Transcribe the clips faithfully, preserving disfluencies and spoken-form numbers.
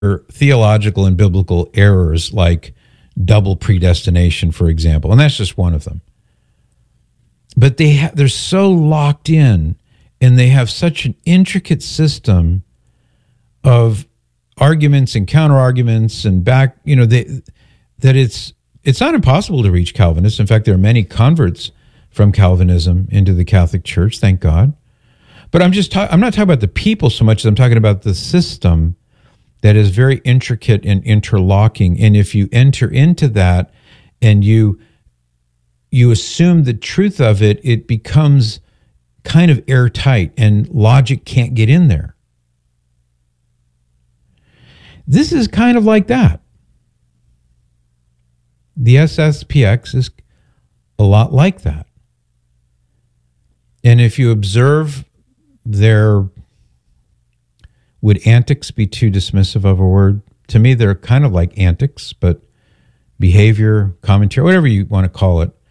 theological and biblical errors like double predestination, for example, and that's just one of them. But they ha- they're so locked in, and they have such an intricate system of arguments and counter arguments and back, you know, they, that it's it's not impossible to reach Calvinists. In fact, there are many converts from Calvinism into the Catholic Church, thank God. But I'm just ta- I'm not talking about the people so much as I'm talking about the system that is very intricate and interlocking. And if you enter into that and you you assume the truth of it, it becomes kind of airtight and logic can't get in there. This is kind of like that. The S S P X is a lot like that. And if you observe their, would antics be too dismissive of a word? To me, they're kind of like antics, but behavior, commentary, whatever you want to call it.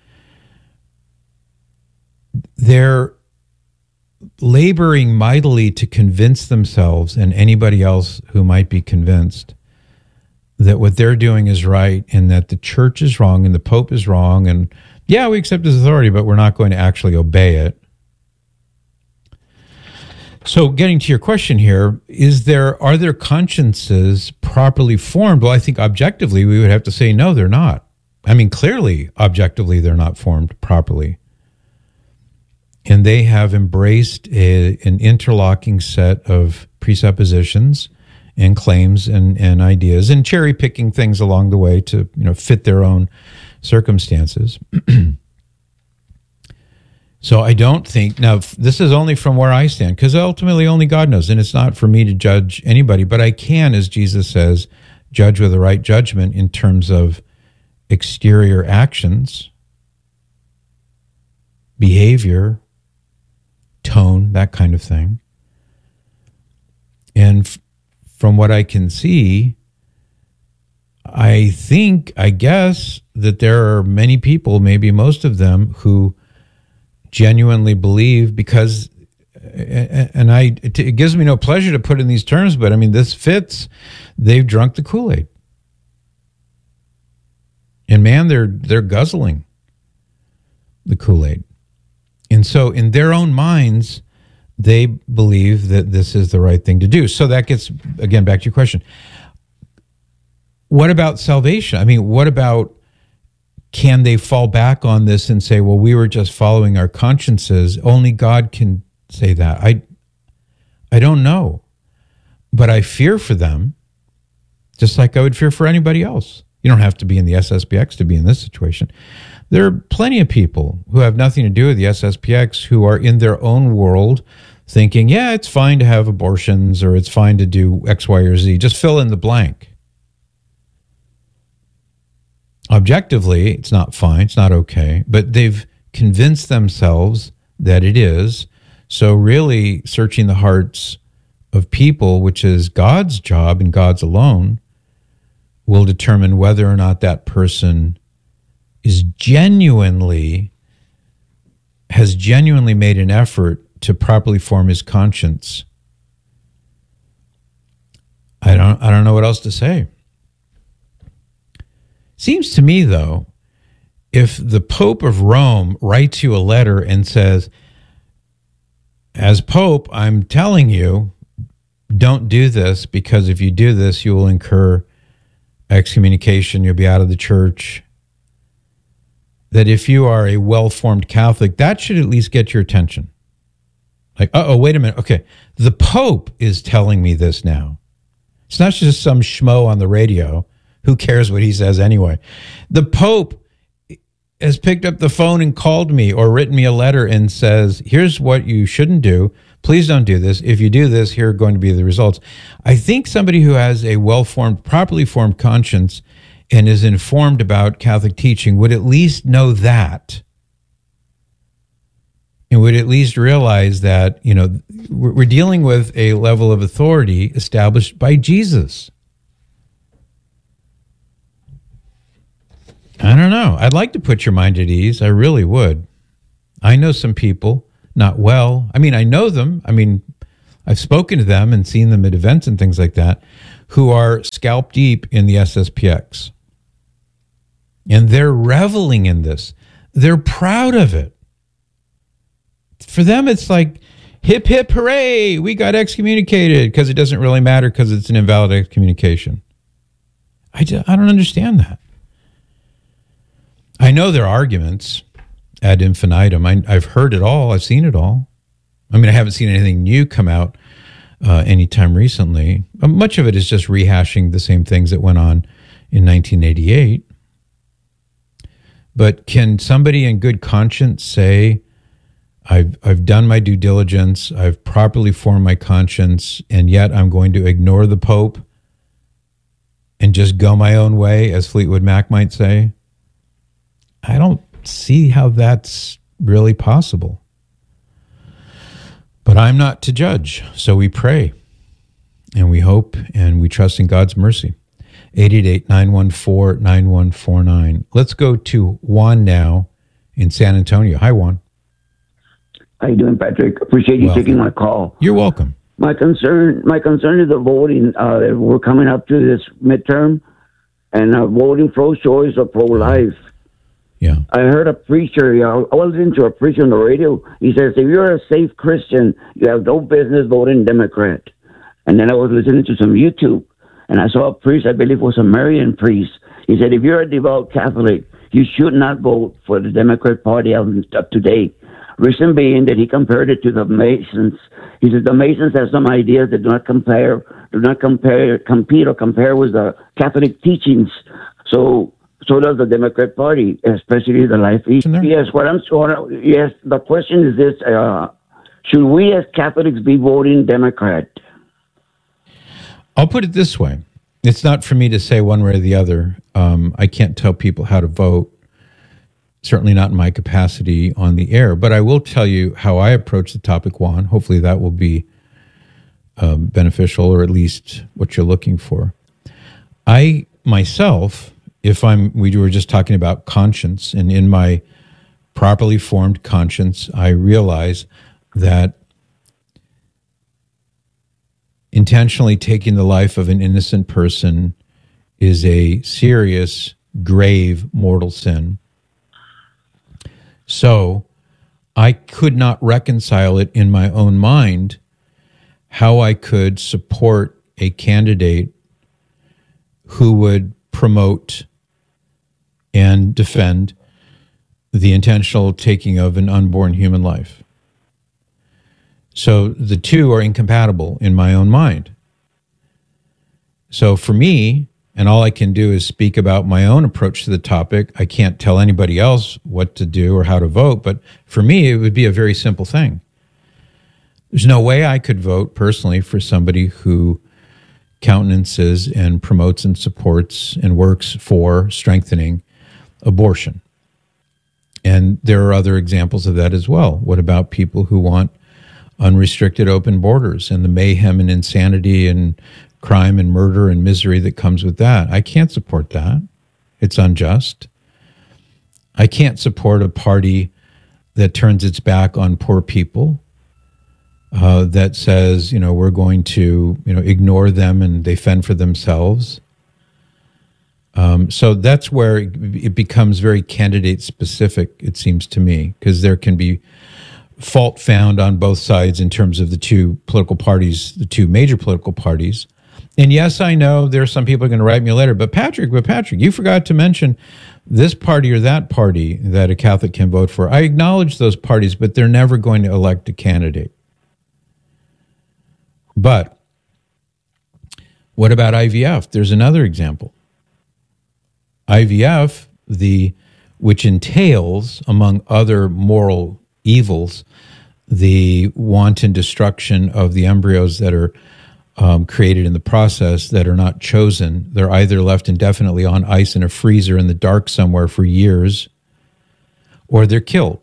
They're laboring mightily to convince themselves and anybody else who might be convinced that what they're doing is right and that the church is wrong and the Pope is wrong. And yeah, we accept his authority, but we're not going to actually obey it. So getting to your question here, is there, are their consciences properly formed? Well, I think objectively we would have to say, no, they're not. I mean, clearly, objectively, they're not formed properly. And they have embraced a, an interlocking set of presuppositions and claims and, and ideas and cherry picking things along the way to, you know, fit their own circumstances. So I don't think, now this is only from where I stand, because ultimately only God knows, and it's not for me to judge anybody, but I can, as Jesus says, judge with the right judgment in terms of exterior actions, behavior, tone, that kind of thing. And f- from what I can see, I think, I guess, that there are many people, maybe most of them, who genuinely believe, because, and I, it gives me no pleasure to put in these terms, but I mean, this fits, they've drunk the Kool-Aid. And man, they're they're guzzling the Kool-Aid. And so in their own minds, they believe that this is the right thing to do. So that gets, again, back to your question. What about salvation? I mean, what about, can they fall back on this and say, well, we were just following our consciences? Only God can say that. I, I don't know. But I fear for them, just like I would fear for anybody else. You don't have to be in the S S P X to be in this situation. There are plenty of people who have nothing to do with the S S P X who are in their own world thinking, yeah, it's fine to have abortions or it's fine to do X, Y, or Z. Just fill in the blank. Objectively, it's not fine, it's not okay, but they've convinced themselves that it is. So really searching the hearts of people, which is God's job and God's alone, will determine whether or not that person is genuinely, has genuinely made an effort to properly form his conscience. I don't, I don't know what else to say. Seems to me, though, if the Pope of Rome writes you a letter and says, as Pope, I'm telling you, don't do this, because if you do this, you will incur excommunication, you'll be out of the church, that if you are a well-formed Catholic, that should at least get your attention. Like, uh-oh, wait a minute. Okay, the Pope is telling me this now. It's not just some schmo on the radio. Who cares what he says anyway? The Pope has picked up the phone and called me or written me a letter and says, here's what you shouldn't do. Please don't do this. If you do this, here are going to be the results. I think somebody who has a well-formed, properly formed conscience and is informed about Catholic teaching would at least know that, and would at least realize that, you know, we're dealing with a level of authority established by Jesus. I don't know. I'd like to put your mind at ease. I really would. I know some people, not well. I mean, I know them. I mean, I've spoken to them and seen them at events and things like that, who are scalp deep in the S S P X. And they're reveling in this. They're proud of it. For them, it's like, hip, hip, hooray, we got excommunicated, because it doesn't really matter because it's an invalid excommunication. I, just, I don't understand that. I know their arguments ad infinitum. I, I've heard it all. I've seen it all. I mean, I haven't seen anything new come out uh, anytime recently. Uh, much of it is just rehashing the same things that went on in nineteen eighty-eight. But can somebody in good conscience say, I've, I've done my due diligence, I've properly formed my conscience, and yet I'm going to ignore the Pope and just go my own way, as Fleetwood Mac might say? I don't see how that's really possible. But I'm not to judge, so we pray, and we hope, and we trust in God's mercy. eight eight eight, nine one four, nine one four nine. Let's go to Juan now in San Antonio. Hi, Juan. How you doing, Patrick? Appreciate you well, taking my call. You're welcome. My concern, my concern is the voting. Uh, we're coming up to this midterm, and uh, voting pro-choice or pro-life. Yeah. I heard a preacher. You know, I was listening to a preacher on the radio. He says, "If you're a safe Christian, you have no business voting Democrat." And then I was listening to some YouTube, and I saw a priest. I believe it was a Marian priest. He said, "If you're a devout Catholic, you should not vote for the Democrat Party up to date." Reason being that he compared it to the Masons. He said the Masons have some ideas that do not compare, do not compare, compete or compare with the Catholic teachings. So, so does the Democrat Party, especially the Life East. Yes, what I'm sure. Yes, the question is this: uh, should we as Catholics be voting Democrat? I'll put it this way: it's not for me to say one way or the other. Um, I can't tell people how to vote. Certainly not in my capacity on the air, but I will tell you how I approach the topic, Juan. Hopefully that will be um, beneficial, or at least what you're looking for. I myself, if I'm, we were just talking about conscience, and in my properly formed conscience, I realize that intentionally taking the life of an innocent person is a serious, grave, mortal sin. So I could not reconcile it in my own mind how I could support a candidate who would promote and defend the intentional taking of an unborn human life. So the two are incompatible in my own mind. So for me, and all I can do is speak about my own approach to the topic. I can't tell anybody else what to do or how to vote, but for me, it would be a very simple thing. There's no way I could vote personally for somebody who countenances and promotes and supports and works for strengthening abortion. And there are other examples of that as well. What about people who want unrestricted open borders and the mayhem and insanity and crime and murder and misery that comes with that? I can't support that. It's unjust. I can't support a party that turns its back on poor people, uh, that says, you know, we're going to, you know, ignore them and they fend for themselves. Um, so that's where it, it becomes very candidate specific, it seems to me, because there can be fault found on both sides in terms of the two political parties, the two major political parties. And yes, I know there are some people who are going to write me a letter, but Patrick, but Patrick, you forgot to mention this party or that party that a Catholic can vote for. I acknowledge those parties, but they're never going to elect a candidate. But what about I V F? There's another example. I V F, the which entails, among other moral evils, the wanton destruction of the embryos that are Um, created in the process that are not chosen. They're either left indefinitely on ice in a freezer in the dark somewhere for years, or they're killed.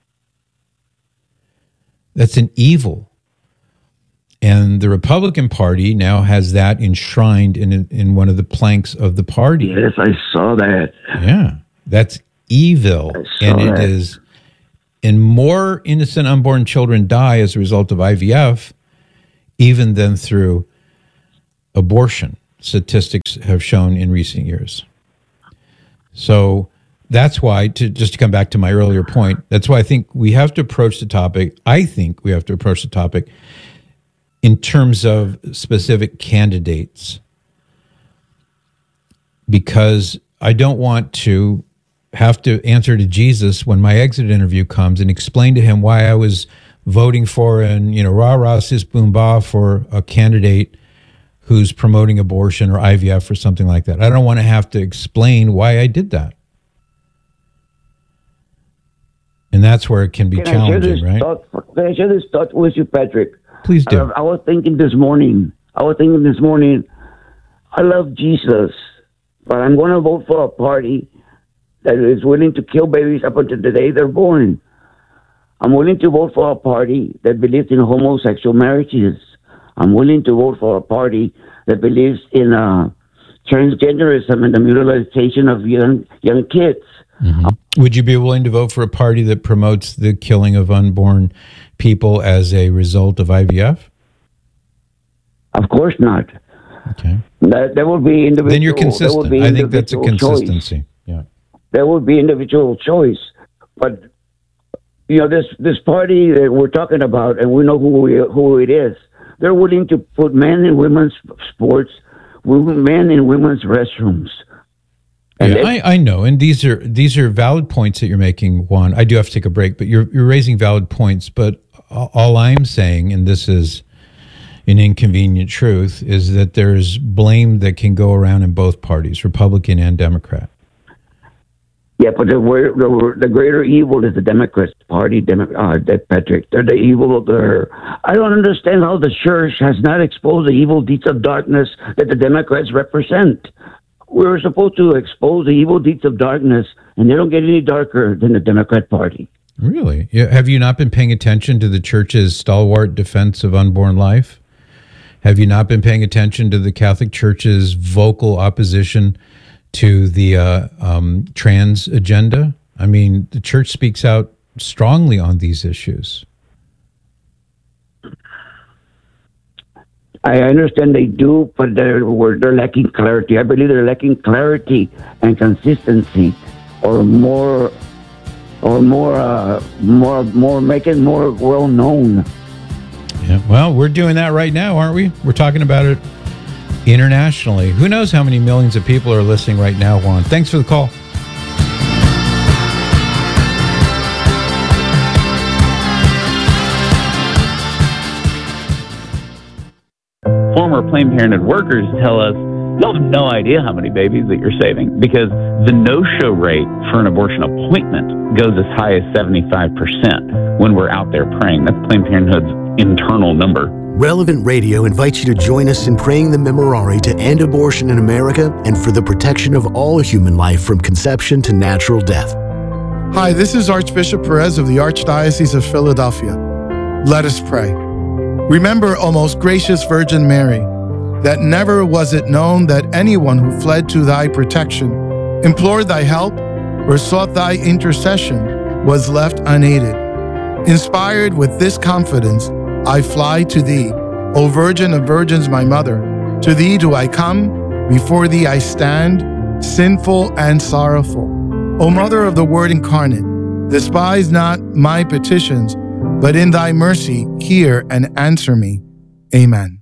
That's an evil. And the Republican Party now has that enshrined in in one of the planks of the party. Yes, I saw that. Yeah, that's evil. And it that. is, and more innocent unborn children die as a result of I V F even than through abortion. statistics have shown in recent years. So that's why, to just to come back to my earlier point, that's why I think we have to approach the topic. I think we have to approach the topic in terms of specific candidates, because I don't want to have to answer to Jesus when my exit interview comes and explain to him why I was voting for and, you know, rah, rah, sis, boom, bah for a candidate who's promoting abortion or I V F or something like that. I don't want to have to explain why I did that. And that's where it can be can challenging, right? Thought, can I share this thought with you, Patrick? Please do. I, I was thinking this morning, I was thinking this morning, I love Jesus, but I'm going to vote for a party that is willing to kill babies up until the day they're born. I'm willing to vote for a party that believes in homosexual marriages. I'm willing to vote for a party that believes in uh, transgenderism and the mutilation of young young kids. Mm-hmm. Um, Would you be willing to vote for a party that promotes the killing of unborn people as a result of I V F? Of course not. Okay. That, that would be individual. Then you're consistent. I think that's a consistency. Choice. Yeah. That would be individual choice. But, you know, this, this party that we're talking about, and we know who we, who it is, they're willing to put men in women's sports, men in women's restrooms. Yeah, I, I know, and these are these are valid points that you're making, Juan. I do have to take a break, but you're you're raising valid points. But all I'm saying, and this is an inconvenient truth, is that there's blame that can go around in both parties, Republican and Democrat. Yeah, but the the, the greater evil is the Democrats Party, Demo, uh, Patrick. They're the evil of the. I don't understand how the church has not exposed the evil deeds of darkness that the Democrats represent. We're supposed to expose the evil deeds of darkness, and they don't get any darker than the Democrat Party. Really? Yeah. Have you not been paying attention to the church's stalwart defense of unborn life? Have you not been paying attention to the Catholic Church's vocal opposition to the uh, um, trans agenda? I mean, the church speaks out strongly on these issues. I understand they do, but they're they're lacking clarity. I believe they're lacking clarity and consistency, or more, or more, uh, more, more, make it more well known. Yeah, well, we're doing that right now, aren't we? We're talking about it internationally. Who knows how many millions of people are listening right now, Juan? Thanks for the call. Former Planned Parenthood workers tell us you'll have no idea how many babies that you're saving, because the no-show rate for an abortion appointment goes as high as seventy-five percent when we're out there praying. That's Planned Parenthood's internal number. Relevant Radio invites you to join us in praying the Memorare to end abortion in America and for the protection of all human life from conception to natural death. Hi, this is Archbishop Perez of the Archdiocese of Philadelphia. Let us pray. Remember, O most gracious Virgin Mary, that never was it known that anyone who fled to thy protection, implored thy help, or sought thy intercession was left unaided. Inspired with this confidence, I fly to thee, O Virgin of Virgins, my mother. To thee do I come, before thee I stand, sinful and sorrowful. O Mother of the Word incarnate, despise not my petitions, but in thy mercy hear and answer me. Amen.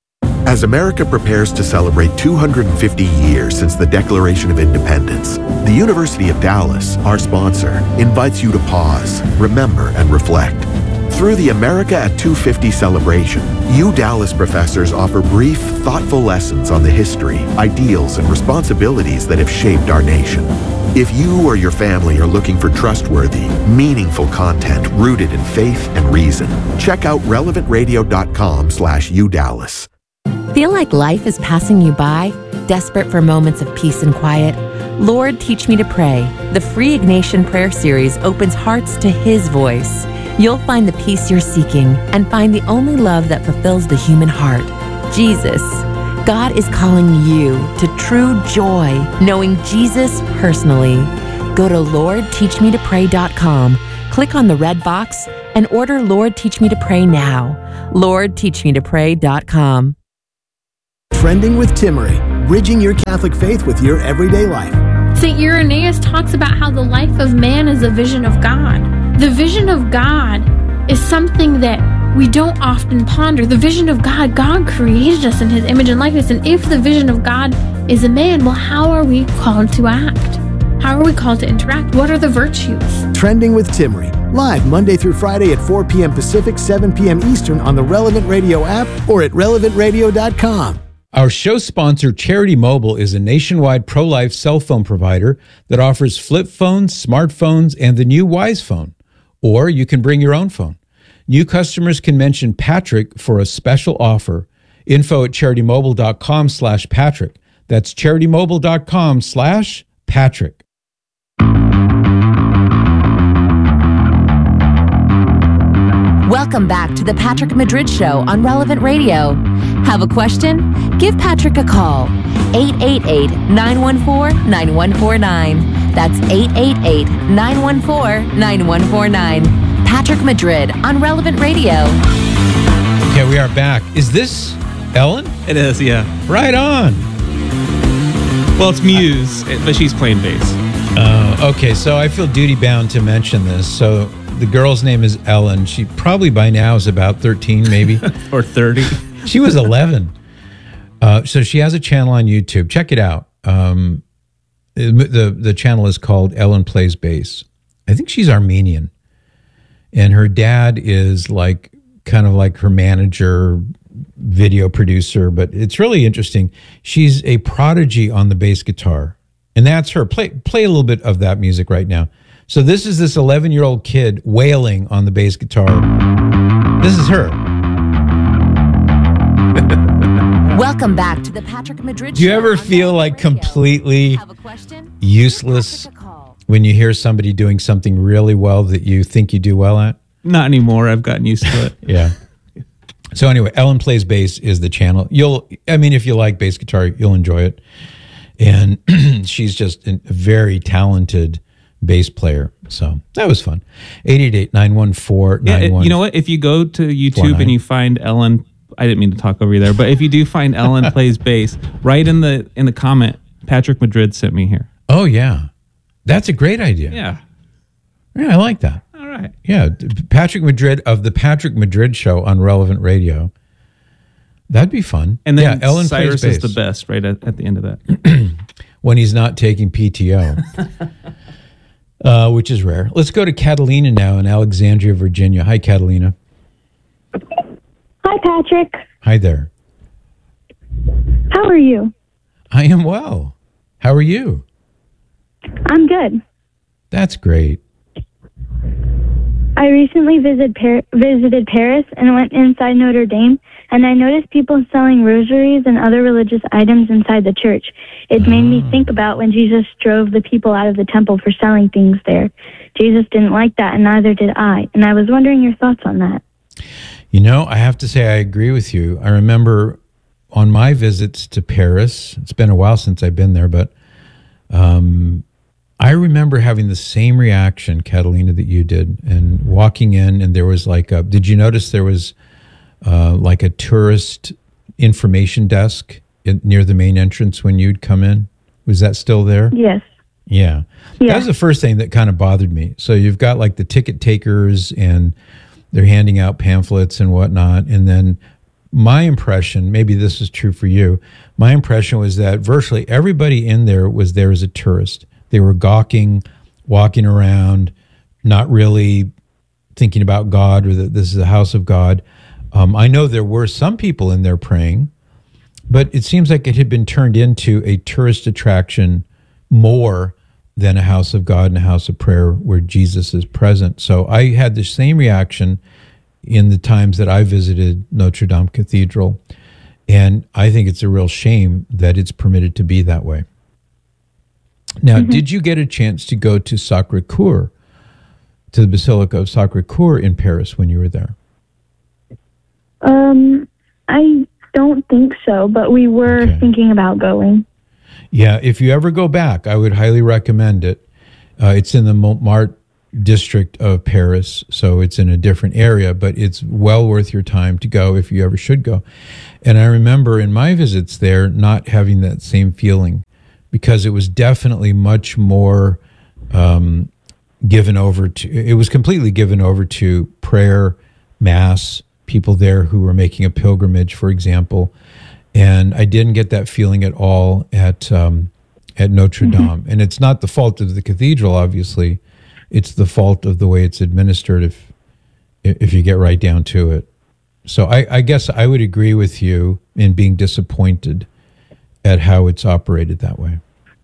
As America prepares to celebrate two hundred fifty years since the Declaration of Independence, the University of Dallas, our sponsor, invites you to pause, remember, and reflect. Through the America at two fifty celebration, you Dallas professors offer brief, thoughtful lessons on the history, ideals, and responsibilities that have shaped our nation. If you or your family are looking for trustworthy, meaningful content rooted in faith and reason, check out relevant radio dot com slash U Dallas. Feel like life is passing you by? Desperate for moments of peace and quiet? Lord, Teach Me to Pray. The free Ignatian Prayer Series opens hearts to His voice. You'll find the peace you're seeking and find the only love that fulfills the human heart, Jesus. God is calling you to true joy, knowing Jesus personally. Go to Lord Teach Me to Pray dot com, click on the red box, and order Lord Teach Me to Pray now. Lord Teach Me to Pray dot com. Trending with Timmerie. bridging your Catholic faith with your everyday life. Saint Irenaeus talks about how the life of man is a vision of God. The vision of God is something that we don't often ponder. The vision of God, God created us in his image and likeness. And if the vision of God is a man, well, how are we called to act? How are we called to interact? What are the virtues? Trending with Timmery, live Monday through Friday at four p.m. Pacific, seven p.m. Eastern on the Relevant Radio app or at relevant radio dot com. Our show sponsor, Charity Mobile, is a nationwide pro-life cell phone provider that offers flip phones, smartphones, and the new Wise Phone. Or you can bring your own phone. New customers can mention Patrick for a special offer. Info at charitymobile.com slash Patrick. That's charitymobile.com slash Patrick. Welcome back to the Patrick Madrid Show on Relevant Radio. Have a question? Give Patrick a call. eight eight eight, nine one four, nine one four nine. That's eight eight eight, nine one four, nine one four nine. Patrick Madrid on Relevant Radio. Okay, we are back. Is this Ellen? It is, yeah. Right on. Well, it's Muse, but she's playing bass. Uh, okay, so I feel duty bound to mention this. So the girl's name is Ellen. She probably by now is about thirteen, maybe. Or thirty. She was eleven. Uh, so she has a channel on YouTube. Check it out. Um, the the channel is called Ellen Plays Bass. I think she's Armenian. And her dad is like kind of like her manager, video producer, but it's really interesting. She's a prodigy on the bass guitar. And that's her. Play play a little bit of that music right now. So this is this eleven-year-old kid wailing on the bass guitar. This is her. Welcome back to the Patrick Madrid Show. Do you ever feel like completely useless when you hear somebody doing something really well that you think you do well at? Not anymore. I've gotten used to it. Yeah. So anyway, Ellen Plays Bass is the channel. You'll, I mean, if you like bass guitar, you'll enjoy it. And she's just a very talented bass player. So that was fun. eight eight eight, nine one four, nine one. You know what? If you go to YouTube and you find Ellen, I didn't mean to talk over you there, but if you do find Ellen Plays Bass, write in the in the comment, Patrick Madrid sent me here. Oh, yeah. That's a great idea. Yeah. Yeah, I like that. All right. Yeah, Patrick Madrid of the Patrick Madrid Show on Relevant Radio. That'd be fun. And then yeah, Ellen Cyrus plays is bass. the best right at, at the end of that. When he's not taking P T O, uh, which is rare. Let's go to Catalina now in Alexandria, Virginia. Hi, Catalina. Hi, Patrick. Hi there. How are you? I am well. How are you? I'm good. That's great. I recently visited Par- visited Paris and went inside Notre Dame, and I noticed people selling rosaries and other religious items inside the church. It Oh. made me think about when Jesus drove the people out of the temple for selling things there. Jesus didn't like that, and neither did I. And I was wondering your thoughts on that. You know, I have to say I agree with you. I remember on my visits to Paris, it's been a while since I've been there, but um, I remember having the same reaction, Catalina, that you did, and walking in, and there was like a, did you notice there was uh, like a tourist information desk in, near the main entrance when you'd come in? Was that still there? Yes. Yeah. Yeah. That was the first thing that kind of bothered me. So you've got like the ticket takers and they're handing out pamphlets and whatnot. And then my impression, maybe this is true for you, my impression was that virtually everybody in there was there as a tourist. They were gawking, walking around, not really thinking about God or that this is the house of God. Um, I know there were some people in there praying, but it seems like it had been turned into a tourist attraction more than a house of God and a house of prayer where Jesus is present. So I had the same reaction in the times that I visited Notre Dame Cathedral. And I think it's a real shame that it's permitted to be that way. Now, mm-hmm. Did you get a chance to go to Sacré-Cœur, to the Basilica of Sacré-Cœur in Paris when you were there? Um, I don't think so, but we were okay. thinking about going. Yeah, if you ever go back, I would highly recommend it. Uh, it's in the Montmartre district of Paris, so it's in a different area, but it's well worth your time to go if you ever should go. And I remember in my visits there not having that same feeling, because it was definitely much more um, given over to, it was completely given over to prayer, mass, people there who were making a pilgrimage, for example. And I didn't get that feeling at all at um, at Notre Dame. Mm-hmm. And it's not the fault of the cathedral, obviously. It's the fault of the way it's administered if if you get right down to it. So I, I guess I would agree with you in being disappointed at how it's operated that way.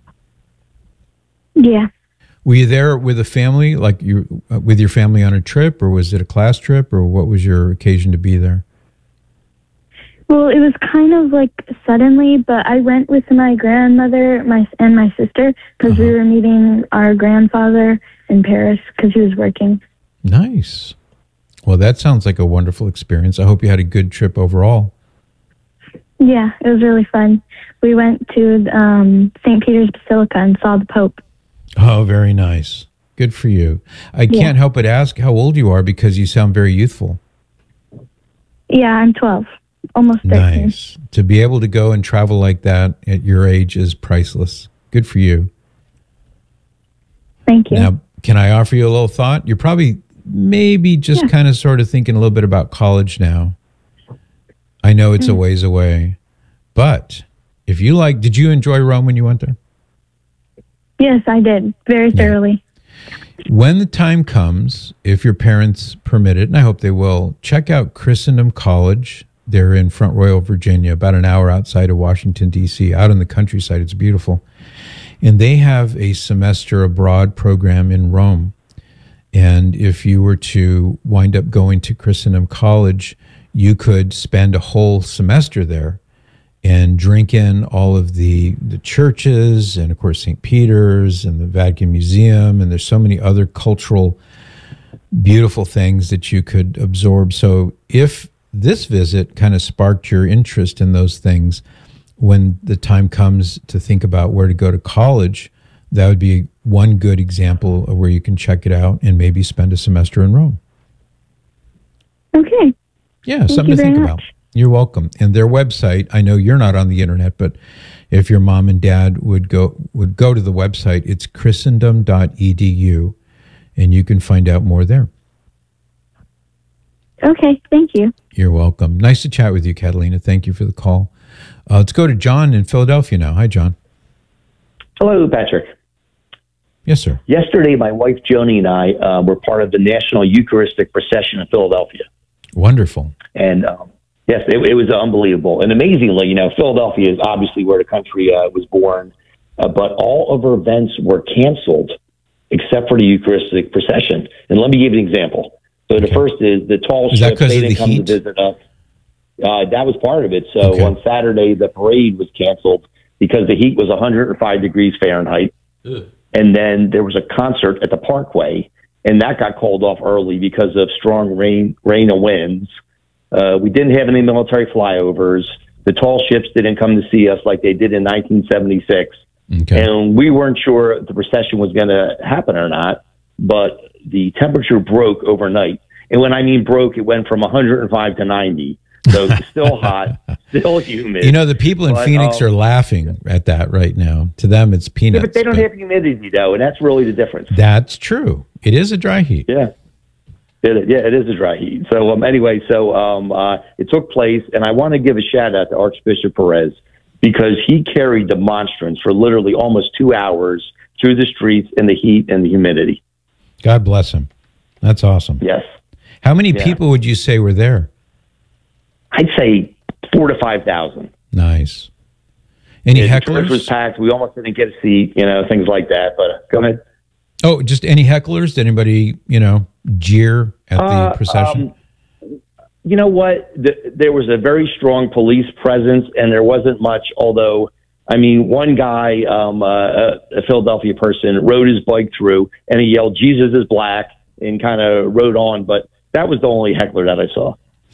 Yeah. Were you there with a family, like you uh, with your family on a trip, or was it a class trip, or what was your occasion to be there? Well, it was kind of like suddenly, but I went with my grandmother my and my sister because uh-huh. we were meeting our grandfather in Paris because he was working. Nice. Well, that sounds like a wonderful experience. I hope you had a good trip overall. Yeah, it was really fun. We went to um, Saint Peter's Basilica and saw the Pope. Oh, very nice. Good for you. I yeah. can't help but ask how old you are because you sound very youthful. Yeah, I'm twelve. Almost thirteen. Nice. To be able to go and travel like that at your age is priceless. Good for you. Thank you. Now, can I offer you a little thought? You're probably maybe just yeah. kind of sort of thinking a little bit about college now. I know it's mm. a ways away, but if you like, did you enjoy Rome when you went there? Yes, I did. Very thoroughly. Yeah. When the time comes, if your parents permit it, and I hope they will, check out Christendom College. They're in Front Royal, Virginia, about an hour outside of Washington, D C, out in the countryside. It's beautiful. And they have a semester abroad program in Rome. And if you were to wind up going to Christendom College, you could spend a whole semester there and drink in all of the, the churches and, of course, Saint Peter's and the Vatican Museum. And there's so many other cultural, beautiful things that you could absorb. So if this visit kind of sparked your interest in those things, when the time comes to think about where to go to college, that would be one good example of where you can check it out and maybe spend a semester in Rome. Okay. Yeah, Thank something to think much. about. You're welcome. And their website, I know you're not on the internet, but if your mom and dad would go would go to the website, it's christendom dot e d u, and you can find out more there. Okay, thank you. You're welcome. Nice to chat with you, Catalina. Thank you for the call. Uh, let's go to John in Philadelphia now. Hi, John. Hello, Patrick. Yes, sir. Yesterday, my wife Joni and I uh, were part of the National Eucharistic Procession in Philadelphia. Wonderful. And um, yes, it, it was unbelievable. And amazingly, you know, Philadelphia is obviously where the country uh, was born, uh, but all of our events were canceled except for the Eucharistic Procession. And let me give you an example. So okay. the first is the tall ships. They didn't come heat? to visit us. Uh, that was part of it. So okay. on Saturday, the parade was canceled because the heat was one hundred five degrees Fahrenheit. Ugh. And then there was a concert at the Parkway, and that got called off early because of strong rain, rain and winds. Uh, we didn't have any military flyovers. The tall ships didn't come to see us like they did in nineteen seventy-six. Okay. And we weren't sure if the procession was going to happen or not, but the temperature broke overnight. And when I mean broke, it went from one hundred five to ninety. So it's still hot, still humid. You know, the people in but, Phoenix um, are laughing at that right now. To them, it's peanuts. Yeah, but they don't but have humidity, though, and that's really the difference. That's true. It is a dry heat. Yeah. It, yeah, it is a dry heat. So um, anyway, so um, uh, it took place, and I want to give a shout-out to Archbishop Perez because he carried the monstrance for literally almost two hours through the streets in the heat and the humidity. God bless him. That's awesome. Yes. How many yeah. people would you say were there? I'd say four to five thousand. Nice. Any yeah, hecklers? The church was packed. We almost didn't get a seat, you know, things like that. But uh, go ahead. Oh, just any hecklers? Did anybody, you know, jeer at the uh, procession? Um, you know what? The, there was a very strong police presence, and there wasn't much. Although, I mean, one guy, um, uh, a Philadelphia person, rode his bike through, and he yelled, "Jesus is black," and kind of rode on. But that was the only heckler that I saw.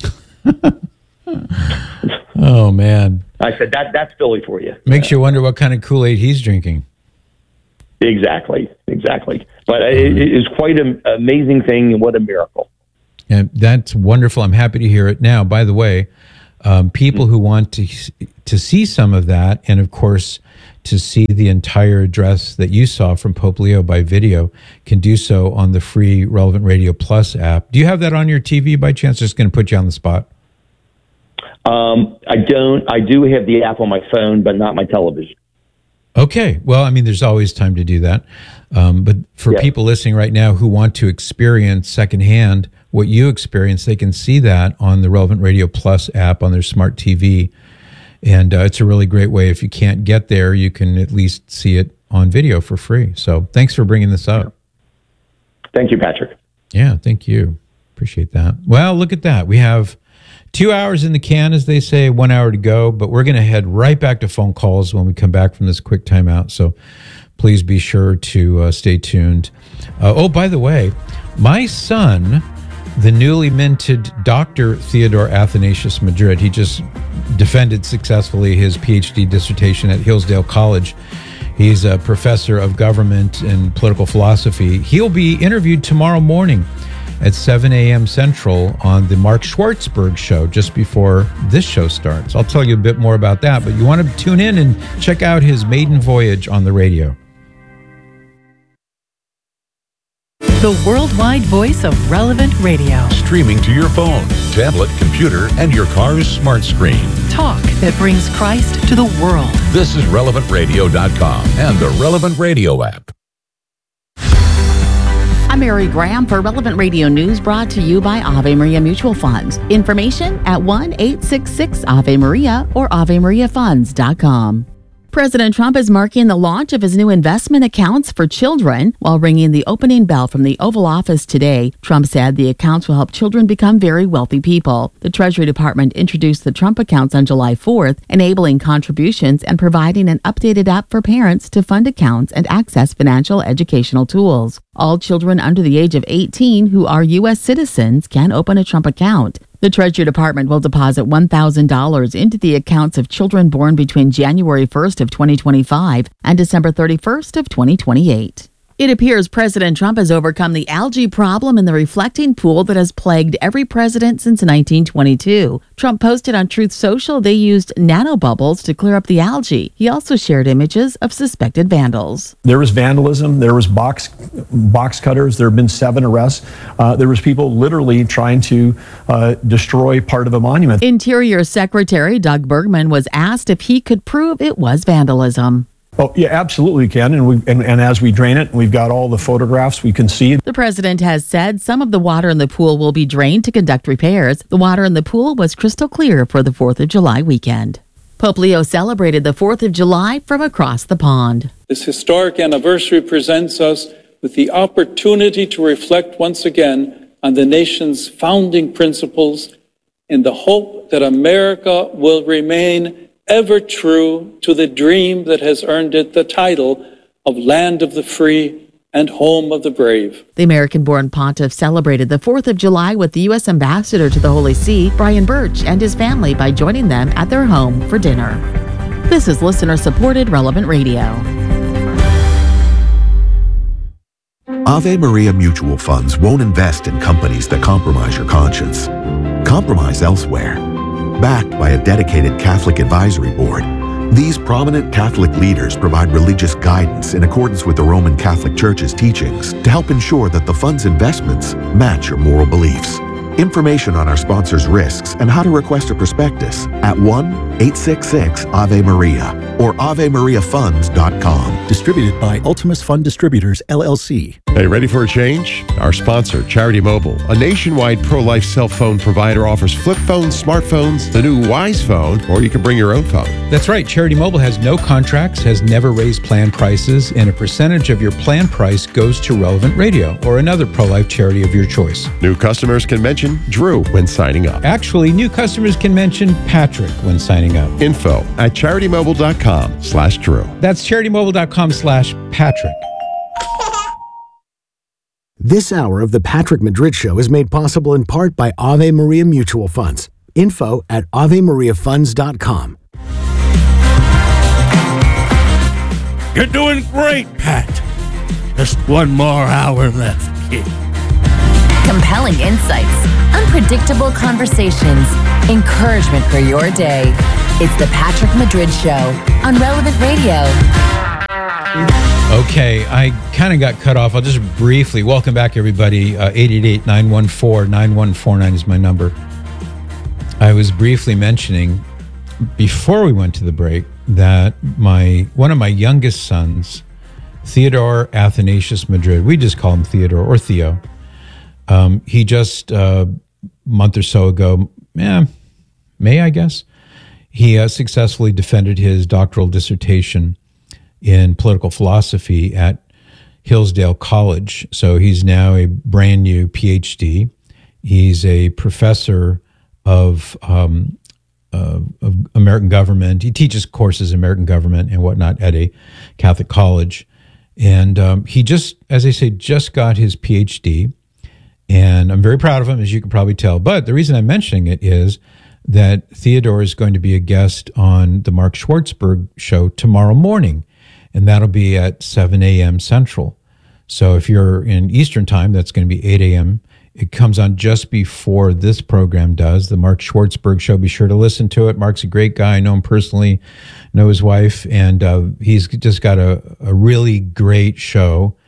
Oh, man. I said, that that's Philly for you. Makes yeah. you wonder what kind of Kool-Aid he's drinking. Exactly, exactly. But it, it is quite an amazing thing, and what a miracle. And that's wonderful. I'm happy to hear it. Now, by the way, um, people who want to to see some of that, and of course, to see the entire address that you saw from Pope Leo by video, can do so on the free Relevant Radio Plus app. Do you have that on your T V by chance? Just going to put you on the spot. Um, I don't. I do have the app on my phone, but not my television. Okay. Well, I mean, there's always time to do that. Um, but for Yeah. people listening right now who want to experience secondhand what you experience, they can see that on the Relevant Radio Plus app on their smart T V. And uh, it's a really great way. If you can't get there, you can at least see it on video for free. So thanks for bringing this up. Thank you, Patrick. Yeah, thank you. Appreciate that. Well, look at that. We have two hours in the can, as they say, one hour to go, but we're going to head right back to phone calls when we come back from this quick timeout. So please be sure to uh, stay tuned. Uh, oh, by the way, my son, the newly minted Doctor Theodore Athanasius Madrid, he just defended successfully his P H D dissertation at Hillsdale College. He's a professor of government and political philosophy. He'll be interviewed tomorrow morning at seven a.m. Central on the Mark Schwartzberg show just before this show starts. I'll tell you a bit more about that, but you want to tune in and check out his maiden voyage on the radio. The worldwide voice of Relevant Radio. Streaming to your phone, tablet, computer, and your car's smart screen. Talk that brings Christ to the world. This is relevant radio dot com and the Relevant Radio app. I'm Mary Graham for Relevant Radio News, brought to you by Ave Maria Mutual Funds. Information at one eight six six Ave Maria or ave maria funds dot com. President Trump is marking the launch of his new investment accounts for children while ringing the opening bell from the Oval Office today. Trump said the accounts will help children become very wealthy people. The Treasury Department introduced the Trump accounts on July fourth, enabling contributions and providing an updated app for parents to fund accounts and access financial educational tools. All children under the age of eighteen who are U S citizens can open a Trump account. The Treasury Department will deposit one thousand dollars into the accounts of children born between January first of twenty twenty-five and December thirty-first of twenty twenty-eight. It appears President Trump has overcome the algae problem in the reflecting pool that has plagued every president since nineteen twenty-two. Trump posted on Truth Social they used nanobubbles to clear up the algae. He also shared images of suspected vandals. There was vandalism. There was box box cutters. There have been seven arrests. Uh, there was people literally trying to uh, destroy part of a monument. Interior Secretary Doug Bergman was asked if he could prove it was vandalism. Oh, yeah, absolutely can. And, we, and, and as we drain it, we've got all the photographs we can see. The president has said some of the water in the pool will be drained to conduct repairs. The water in the pool was crystal clear for the fourth of July weekend. Pope Leo celebrated the fourth of July from across the pond. This historic anniversary presents us with the opportunity to reflect once again on the nation's founding principles in the hope that America will remain ever true to the dream that has earned it the title of Land of the Free and Home of the Brave. The American-born pontiff celebrated the fourth of July with the U S Ambassador to the Holy See, Brian Birch, and his family by joining them at their home for dinner. This is listener-supported Relevant Radio. Ave Maria Mutual Funds won't invest in companies that compromise your conscience. Compromise elsewhere. Backed by a dedicated Catholic advisory board, these prominent Catholic leaders provide religious guidance in accordance with the Roman Catholic Church's teachings to help ensure that the fund's investments match your moral beliefs. Information on our sponsors' risks and how to request a prospectus at one eight six six Ave Maria or ave maria funds dot com. Distributed by Ultimus Fund Distributors, L L C. Hey, ready for a change? Our sponsor, Charity Mobile, a nationwide pro-life cell phone provider, offers flip phones, smartphones, the new Wise phone, or you can bring your own phone. That's right. Charity Mobile has no contracts, has never raised plan prices, and a percentage of your plan price goes to Relevant Radio or another pro-life charity of your choice. New customers can mention Drew when signing up. Actually, new customers can mention Patrick when signing up. Info at charitymobile.com slash Drew. That's charitymobile.com slash Patrick. This hour of the Patrick Madrid Show is made possible in part by Ave Maria Mutual Funds. Info at ave maria funds dot com. You're doing great, Pat. Just one more hour left, kid. Compelling insights, unpredictable conversations, encouragement for your day. It's the Patrick Madrid Show on Relevant Radio. Okay, I kind of got cut off. I'll just briefly welcome back everybody. Uh, eight eight eight, nine one four, nine one four nine is my number. I was briefly mentioning before we went to the break that my one of my youngest sons, Theodore Athanasius Madrid, we just call him Theodore or Theo. Um, he just a uh, month or so ago, yeah, May I guess, he uh, successfully defended his doctoral dissertation in political philosophy at Hillsdale College. So he's now a brand new P H D. He's a professor of, um, uh, of American government. He teaches courses in American government and whatnot at a Catholic college. And um, he just, as I say, just got his P H D. And I'm very proud of him, as you can probably tell. But the reason I'm mentioning it is that Theodore is going to be a guest on the Mark Schwartzberg show tomorrow morning. And that'll be at seven a.m. Central. So if you're in Eastern time, that's going to be eight a.m. It comes on just before this program does, the Mark Schwartzberg show. Be sure to listen to it. Mark's a great guy. I know him personally, know his wife, and uh, he's just got a, a really great show.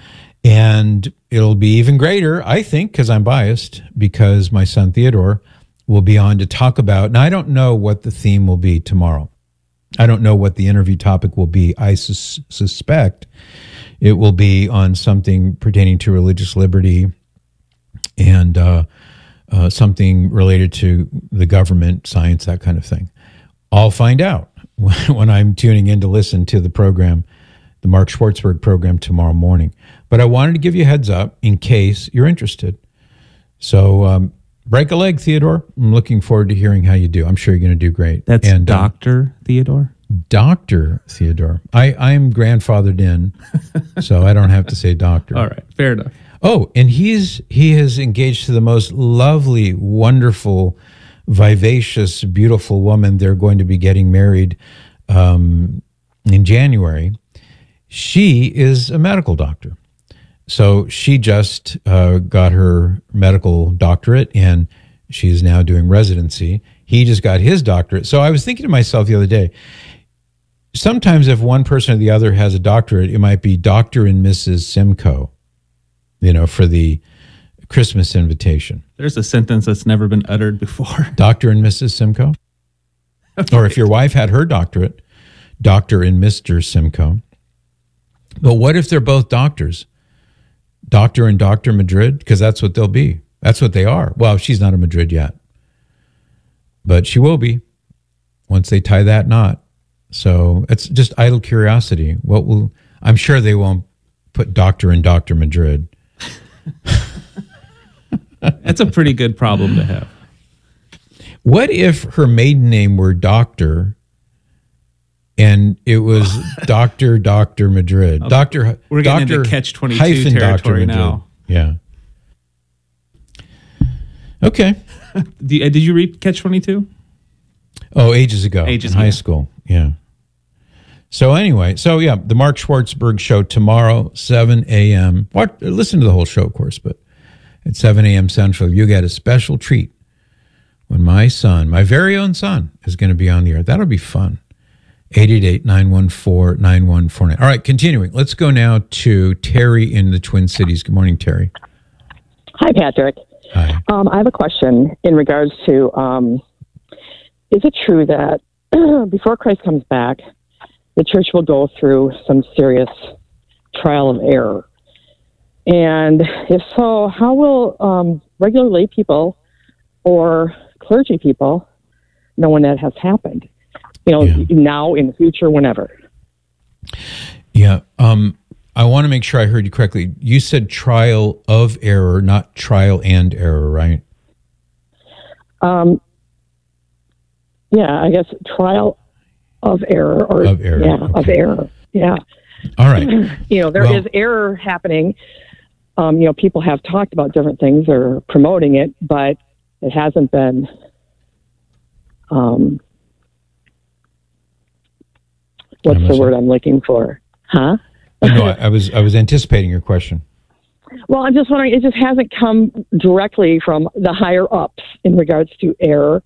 And it'll be even greater, I think, because I'm biased, because my son Theodore will be on to talk about, now I don't know what the theme will be tomorrow. I don't know what the interview topic will be. I sus- suspect it will be on something pertaining to religious liberty and uh, uh, something related to the government, science, that kind of thing. I'll find out when I'm tuning in to listen to the program, the Mark Schwartzberg program tomorrow morning. But I wanted to give you a heads up in case you're interested. So um, break a leg, Theodore. I'm looking forward to hearing how you do. I'm sure you're going to do great. That's and, Doctor Uh, Theodore? Doctor Theodore. I, I'm grandfathered in, so I don't have to say doctor. All right, fair enough. Oh, and he's he has engaged to the most lovely, wonderful, vivacious, beautiful woman. They're going to be getting married um, in January. She is a medical doctor. So she just uh, got her medical doctorate, and she's now doing residency. He just got his doctorate. So I was thinking to myself the other day, sometimes if one person or the other has a doctorate, it might be Doctor and Missus Simcoe, you know, for the Christmas invitation. There's a sentence that's never been uttered before. Doctor and Missus Simcoe? Okay. Or if your wife had her doctorate, Doctor and Mister Simcoe. But what if they're both doctors? Doctor and Doctor Madrid? Because that's what they'll be. That's what they are. Well, she's not a Madrid yet. But she will be once they tie that knot. So it's just idle curiosity. What will I'm sure they won't put Doctor and Doctor Madrid. That's a pretty good problem to have. What if her maiden name were Doctor and it was Doctor Doctor Madrid? Oh, Doctor We're getting Doctor into catch twenty-two territory now. Yeah. Okay. Did you read Catch twenty-two? Oh, ages ago. Ages in ago. high school. Yeah. So anyway, so yeah, the Mark Schwartzberg show tomorrow, seven a.m. What? Listen to the whole show, of course, but at seven a.m. Central, you get a special treat when my son, my very own son, is going to be on the air. That'll be fun. eight eight eight, nine one four, nine one four nine. All right, continuing. Let's go now to Terry in the Twin Cities. Good morning, Terry. Hi, Patrick. Hi. Um, I have a question in regards to, um, is it true that before Christ comes back, the church will go through some serious trial of error? And if so, how will um, regular lay people or clergy people know when that has happened? You know, yeah. Now, in the future, whenever. Yeah. Um, I want to make sure I heard you correctly. You said trial of error, not trial and error, right? Um. Yeah, I guess trial of error or of error. Yeah, okay. of error. Yeah. All right. You know, there well, is error happening. Um, you know, people have talked about different things or promoting it, but it hasn't been. Um, what's the word I'm looking for? Huh? no, I, I was I was anticipating your question. Well, I'm just wondering, it just hasn't come directly from the higher ups in regards to error.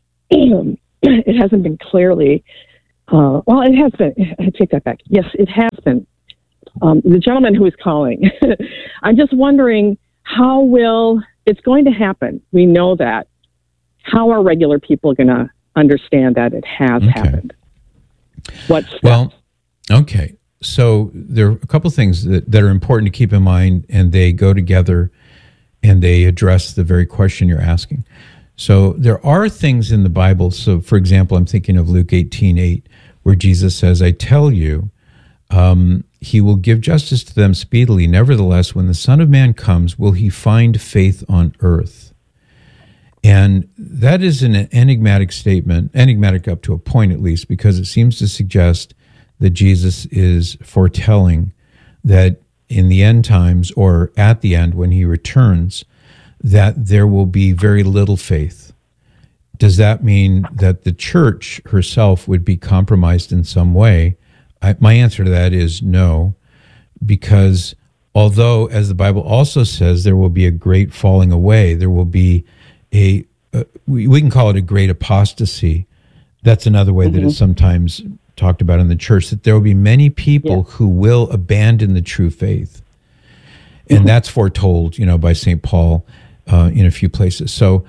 It hasn't been clearly, uh, well, it has been, I take that back. Yes, it has been. Um, the gentleman who is calling, I'm just wondering, how will, it's going to happen. We know that. How are regular people going to understand that it has okay. happened? What's well, okay. So there are a couple things that, that are important to keep in mind, and they go together and they address the very question you're asking. So there are things in the Bible. So, for example, I'm thinking of Luke eighteen eight, where Jesus says, I tell you, um, he will give justice to them speedily. Nevertheless, when the Son of Man comes, will he find faith on earth? And that is an enigmatic statement, enigmatic up to a point at least, because it seems to suggest that Jesus is foretelling that in the end times, or at the end when he returns, that there will be very little faith. Does that mean that the church herself would be compromised in some way? I, my answer to that is no, because although, as the Bible also says, there will be a great falling away, there will be a, uh, we, we can call it a great apostasy. That's another way mm-hmm. that it's sometimes talked about in the church, that there will be many people yeah. who will abandon the true faith. And mm-hmm. that's foretold, you know, by Saint Paul uh, in a few places. So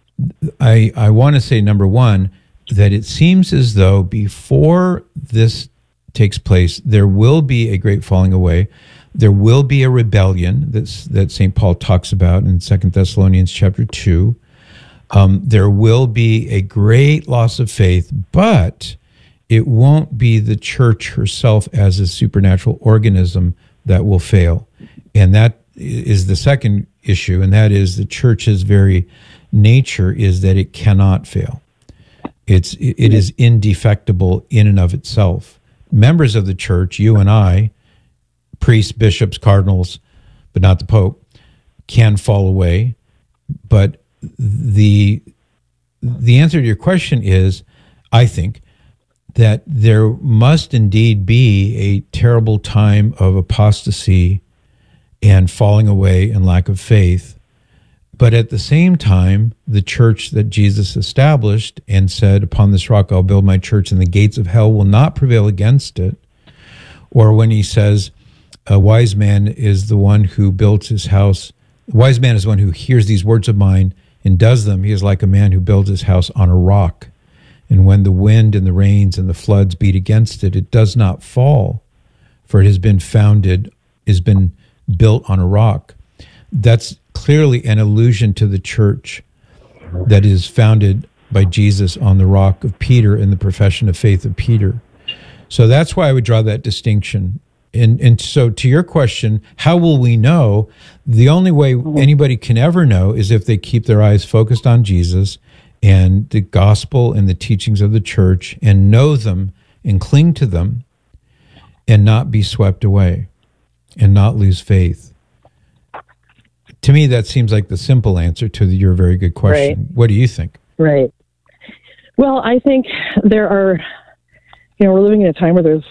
I, I want to say, number one, that it seems as though before this takes place, there will be a great falling away. There will be a rebellion that's, that Saint Paul talks about in Second Thessalonians chapter two. Um, there will be a great loss of faith, but it won't be the church herself as a supernatural organism that will fail. And that is the second issue, and that is the church's very nature is that it cannot fail. It's it is indefectible in and of itself. Members of the church, you and I, priests, bishops, cardinals, but not the Pope, can fall away. But the the answer to your question is, I think, that there must indeed be a terrible time of apostasy and falling away and lack of faith. But at the same time, the church that Jesus established and said, upon this rock I'll build my church and the gates of hell will not prevail against it. Or when he says, a wise man is the one who builds his house. A wise man is the one who hears these words of mine and does them. He is like a man who builds his house on a rock. And when the wind and the rains and the floods beat against it, it does not fall, for it has been founded, has been built on a rock. That's clearly an allusion to the church that is founded by Jesus on the rock of Peter and the profession of faith of Peter. So that's why I would draw that distinction. And and so to your question, how will we know? The only way anybody can ever know is if they keep their eyes focused on Jesus and the gospel and the teachings of the church, and know them and cling to them and not be swept away and not lose faith. To me, that seems like the simple answer to the, your very good question. Right. What do you think? Right. Well, I think there are, you know, we're living in a time where there's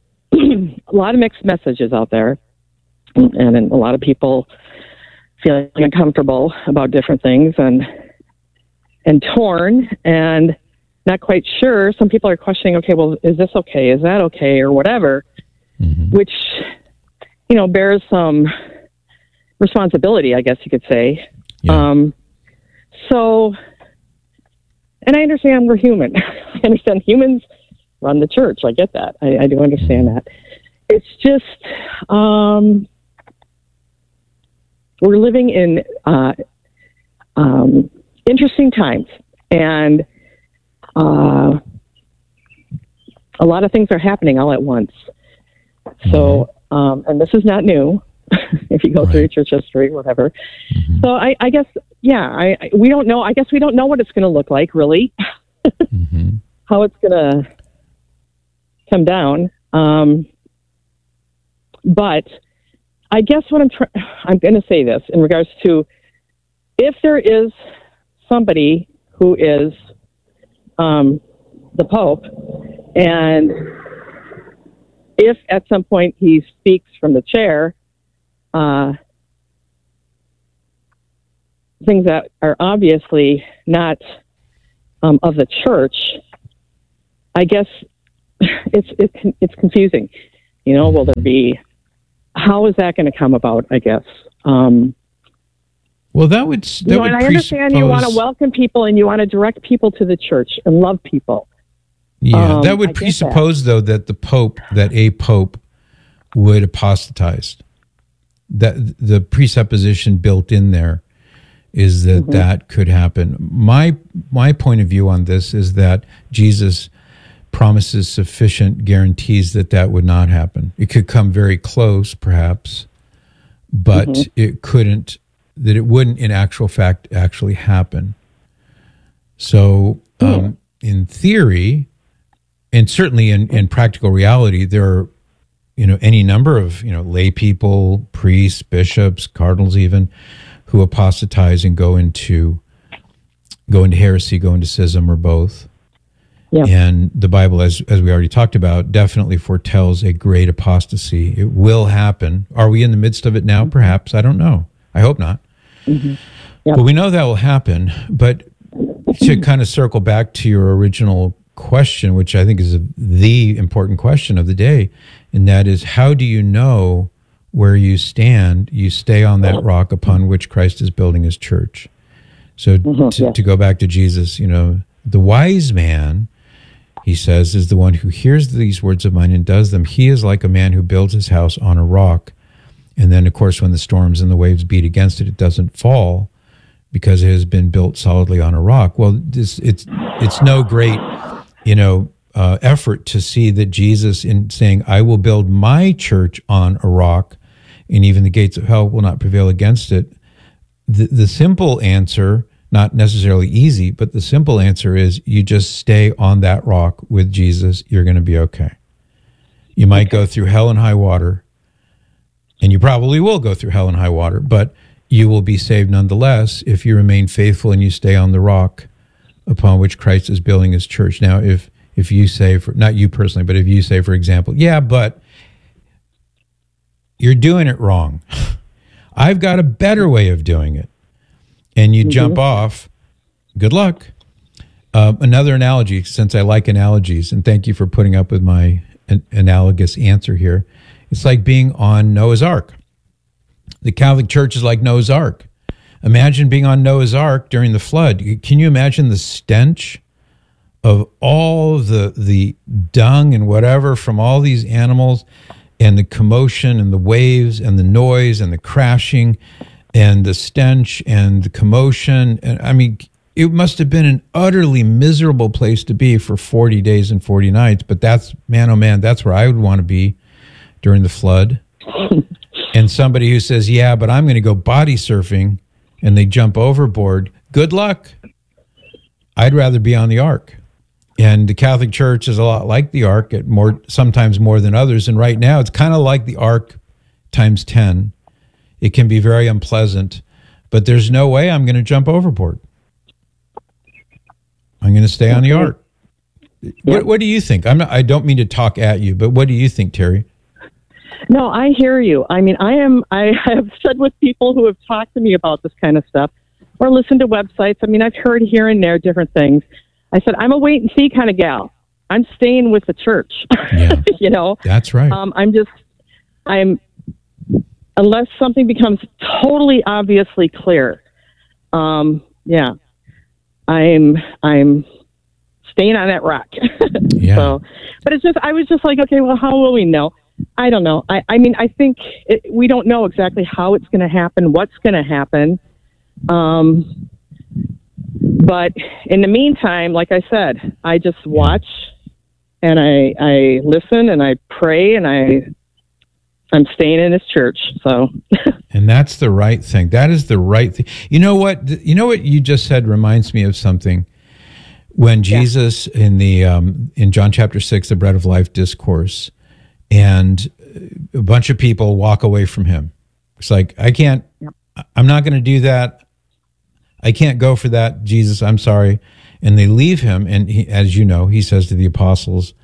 a lot of mixed messages out there, and, and a lot of people feeling uncomfortable about different things and and torn and not quite sure. Some people are questioning, okay, well, is this okay? Is that okay? Or whatever, mm-hmm. which, you know, bears some responsibility, I guess you could say. Yeah. Um, so, and I understand we're human. I understand humans run the church. I get that. I, I do understand that. It's just, um, we're living in uh, um, interesting times, and uh, a lot of things are happening all at once. So, um, and this is not new. If you go right. through church history, whatever. Mm-hmm. So I, I guess, yeah, I, I we don't know. I guess we don't know what it's going to look like, really. mm-hmm. How it's going to come down. Um, but I guess what I'm trying, I'm going to say this in regards to, if there is somebody who is um, the Pope, and if at some point he speaks from the chair, uh, things that are obviously not um, of the church, I guess it's it's it's confusing. You know, will there be? How is that going to come about? I guess. Um, well, that would. That you know, would and I understand you want to welcome people and you want to direct people to the church and love people. Yeah, um, that would I get presuppose, though, that the Pope, that a Pope, would apostatize. That the presupposition built in there is that Mm-hmm. that could happen. My my point of view on this is that Jesus promises sufficient guarantees that that would not happen. It could come very close, perhaps, but Mhm. it couldn't. That it wouldn't, in actual fact, actually happen. So, um, in theory, and certainly in, in practical reality, there are, you know, any number of, you know, lay people, priests, bishops, cardinals even, who apostatize and go into go into heresy, go into schism, or both. Yeah. And the Bible, as as we already talked about, definitely foretells a great apostasy. It will happen. Are we in the midst of it now? Perhaps. I don't know. I hope not. Mm-hmm. But we know that will happen. But to kind of circle back to your original question, which I think is a, the important question of the day, and that is, how do you know where you stand? You stay on that rock upon which Christ is building his church. So Mm-hmm, to, yeah. to go back to Jesus, you know, the wise man, he says, is the one who hears these words of mine and does them. He is like a man who builds his house on a rock. And then, of course, when the storms and the waves beat against it, it doesn't fall because it has been built solidly on a rock. Well, this, it's it's no great, you know, uh, effort to see that Jesus, in saying, I will build my church on a rock, and even the gates of hell will not prevail against it. The, the simple answer, not necessarily easy, but the simple answer is you just stay on that rock with Jesus. You're going to be okay. You might go through hell and high water, and you probably will go through hell and high water, but you will be saved nonetheless if you remain faithful and you stay on the rock upon which Christ is building his church. Now, if if you say, for, not you personally, but if you say, for example, yeah, but you're doing it wrong. I've got a better way of doing it. And you mm-hmm. jump off, good luck. Um, another analogy, since I like analogies, and thank you for putting up with my an- analogous answer here. It's like being on Noah's Ark. The Catholic Church is like Noah's Ark. Imagine being on Noah's Ark during the flood. Can you imagine the stench of all the the dung and whatever from all these animals, and the commotion and the waves and the noise and the crashing and the stench and the commotion? And I mean, it must have been an utterly miserable place to be for forty days and forty nights. But that's, man, oh man, that's where I would want to be during the flood. And somebody who says, yeah, but I'm going to go body surfing, and they jump overboard, good luck. I'd rather be on the ark. And the Catholic Church is a lot like the ark, at more, sometimes more than others. And right now, it's kind of like the ark times ten. It can be very unpleasant, but there's no way I'm going to jump overboard. I'm going to stay on the ark. What, what do you think? I'm not, I don't mean to talk at you, but what do you think, Terry? No, I hear you. I mean, I am. I have said with people who have talked to me about this kind of stuff, or listened to websites. I mean, I've heard here and there different things. I said, I'm a wait and see kind of gal. I'm staying with the church. Yeah, you know, that's right. Um, I'm just, I'm, unless something becomes totally obviously clear. Um, yeah, I'm, I'm staying on that rock. Yeah. So, but it's just, I was just like, okay, well, how will we know? I don't know. I, I mean, I think it, we don't know exactly how it's going to happen, what's going to happen. Um, but in the meantime, like I said, I just watch and I, I listen and I pray and I, I'm staying in this church. So, and that's the right thing. That is the right thing. You know what? You know what you just said reminds me of something. When Jesus yeah. in the um, in John chapter six, the Bread of Life discourse, and a bunch of people walk away from him. It's like, I can't, yep. I'm not going to do that. I can't go for that, Jesus, I'm sorry. And they leave him. And he, as you know, he says to the apostles,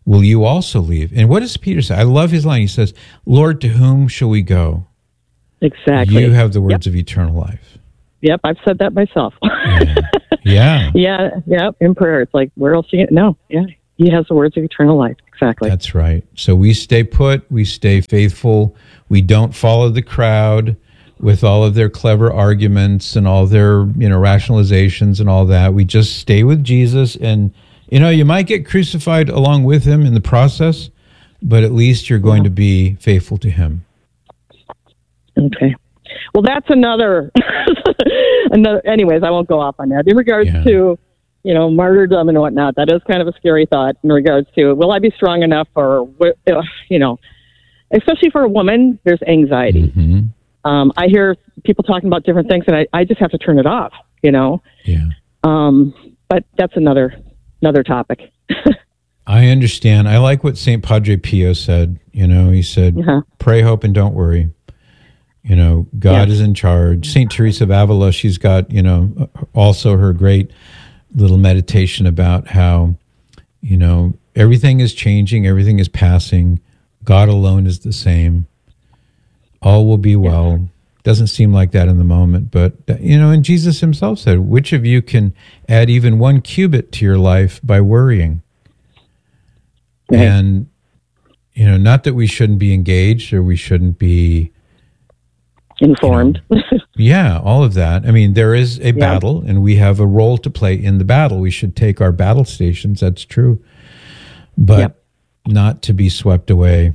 will you also leave? And what does Peter say? I love his line. He says, Lord, to whom shall we go? Exactly. You have the words yep. of eternal life. Yep, I've said that myself. Yeah. Yeah. Yeah, yeah, in prayer. It's like, where else do you, no, yeah. He has the words of eternal life. Exactly. That's right. So we stay put, we stay faithful, we don't follow the crowd with all of their clever arguments and all their, you know, rationalizations and all that. We just stay with Jesus, and, you know, you might get crucified along with him in the process, but at least you're going yeah. to be faithful to him. Okay. Well, that's another, another, anyways, I won't go off on that. In regards yeah. to, you know, martyrdom and whatnot, that is kind of a scary thought in regards to, will I be strong enough for, you know, especially for a woman, there's anxiety. Mm-hmm. Um, I hear people talking about different things, and I, I just have to turn it off, you know? Yeah. Um, but that's another, another topic. I understand. I like what Saint Padre Pio said. You know, he said, uh-huh. pray, hope, and don't worry. You know, God yeah. is in charge. Saint Teresa of Avila, she's got, you know, also her great little meditation about how, you know, everything is changing, everything is passing. God alone is the same. All will be well. Yeah. Doesn't seem like that in the moment, but, you know, and Jesus himself said, which of you can add even one cubit to your life by worrying? Right. And, you know, not that we shouldn't be engaged or we shouldn't be informed. You know, yeah, all of that. I mean, there is a yeah. battle, and we have a role to play in the battle. We should take our battle stations, that's true, but yep. not to be swept away.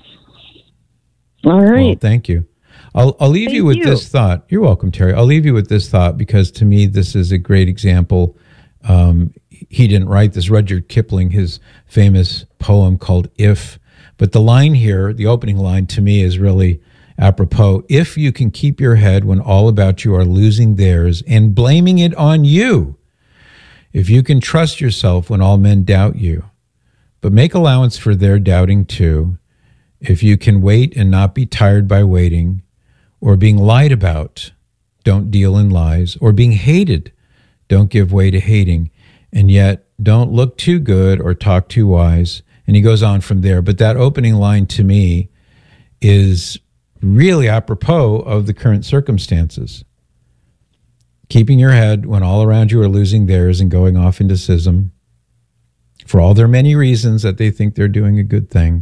All right. Well, thank you. I'll, I'll leave thank you with you. this thought. You're welcome, Terry. I'll leave you with this thought because to me, this is a great example. Um, he didn't write this. Rudyard Kipling, his famous poem called If, but the line here, the opening line to me is really apropos. If you can keep your head when all about you are losing theirs and blaming it on you, if you can trust yourself when all men doubt you, but make allowance for their doubting too, if you can wait and not be tired by waiting, or being lied about, don't deal in lies, or being hated, don't give way to hating, and yet don't look too good or talk too wise. And he goes on from there. But that opening line to me is really apropos of the current circumstances. Keeping your head when all around you are losing theirs and going off into schism for all their many reasons that they think they're doing a good thing.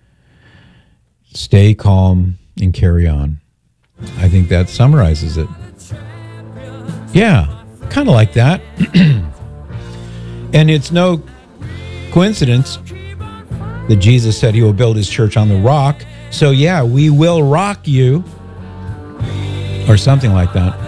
Stay calm and carry on. I think that summarizes it. Yeah, kind of like that. And it's no coincidence that Jesus said he will build his church on the rock. So yeah, we will rock you, or something like that.